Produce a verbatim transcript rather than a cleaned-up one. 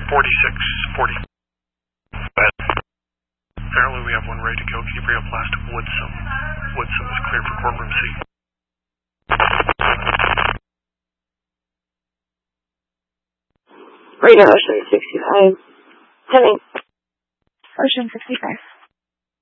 forty-six forty. Apparently we have one ready to go. Can you bring up last Woodson? Woodson is cleared for courtroom C. Radar Ocean sixty-five. Ten. Ocean sixty-five.